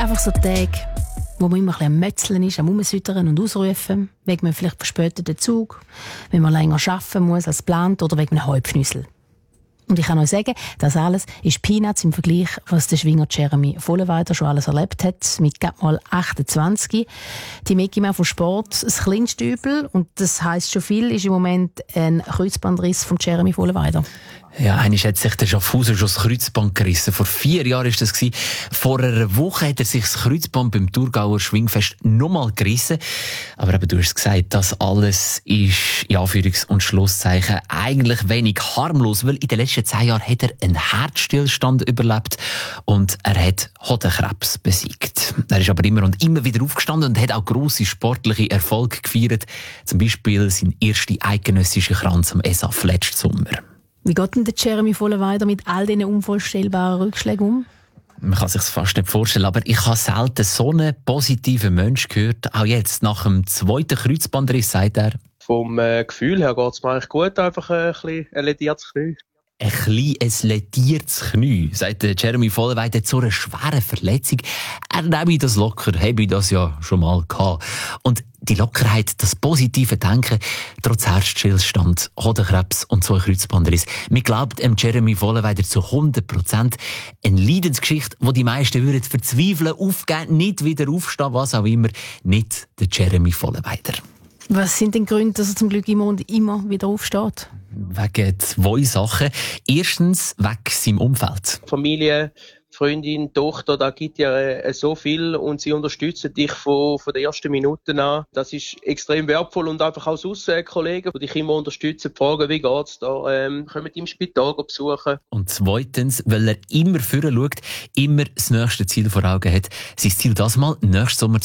einfach so Tage, wo man immer ein bisschen am Mötzeln ist, am Rumsüttern und Ausrufen, wegen einem vielleicht verspäteten Zug, wenn man länger arbeiten muss als geplant oder wegen einem Halbschnüssel. Und ich kann euch sagen, das alles ist Peanuts im Vergleich, was der Schwinger Jeremy Vollenweider schon alles erlebt hat, mit gerade mal 28. Die Mickey Mouse von Sport, das kleinste Übel, und das heisst schon viel, ist im Moment ein Kreuzbandriss von Jeremy Vollenweider. Ja, eigentlich hat sich der Schaffhauser schon das Kreuzband gerissen. Vor 4 Jahren war das. Vor einer Woche hat er sich das Kreuzband beim Thurgauer Schwingfest nochmal gerissen. Aber eben, du hast gesagt, das alles ist, in Anführungs- und Schlusszeichen, eigentlich wenig harmlos, weil in den letzten 10 Jahren hat er einen Herzstillstand überlebt und er hat Hodenkrebs besiegt. Er ist aber immer und immer wieder aufgestanden und hat auch grosse sportliche Erfolge gefeiert. Zum Beispiel sein erster eidgenössischer Kranz am ESAF letzten Sommer. Wie geht denn der Jeremy Vollenweider mit all diesen unvorstellbaren Rückschlägen um? Man kann sich fast nicht vorstellen, aber ich habe selten so einen positiven Menschen gehört. Auch jetzt, nach dem 2. Kreuzbandriss, sagt er: Vom Gefühl her geht es mir eigentlich gut, einfach ein bisschen ein lediertes Knie. Ein kleines lediertes Knie, sagt Jeremy Vollenweider zu einer schweren Verletzung. Er nehme das locker, habe ich das ja schon mal gehabt. Und die Lockerheit, das positive Denken, trotz Herzstillstand, Hodenkrebs und 2 Kreuzbandriss. Wir glauben Jeremy Vollenweider zu 100%. Eine Leidensgeschichte, wo die meisten würden verzweifeln, aufgeben, nicht wieder aufstehen, was auch immer. Nicht der Jeremy Vollenweider. Was sind denn die Gründe, dass er zum Glück immer und immer wieder aufsteht? Wegen 2 Sachen. Erstens, wegen seinem Umfeld. Familie, Freundin, Tochter, da gibt ja so viel und sie unterstützen dich von der ersten Minute an. Das ist extrem wertvoll und einfach auch sonst Kollegen, die dich immer unterstützen, fragen, wie geht's da, können im Spital besuchen. Und zweitens, weil er immer vorher schaut, immer das nächste Ziel vor Augen hat. Sein Ziel das mal, nächsten Sommer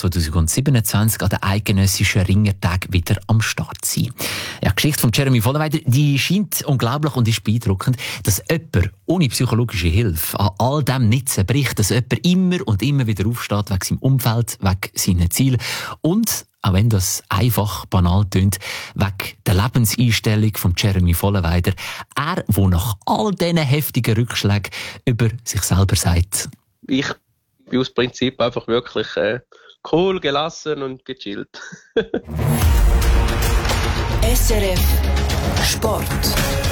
2027 an den eidgenössischen Ringertag wieder am Start zu sein. Ja, die Geschichte von Jeremy Vollenweider, die scheint unglaublich und ist beeindruckend, dass jemand ohne psychologische Hilfe an all dem nicht zerbricht, dass jemand immer und immer wieder aufsteht, wegen seinem Umfeld, wegen seinen Zielen und, auch wenn das einfach banal tönt, wegen der Lebenseinstellung von Jeremy Vollenweider. Er, der nach all diesen heftigen Rückschlägen über sich selber sagt: Ich bin aus Prinzip einfach wirklich cool, gelassen und gechillt. SRF Sport.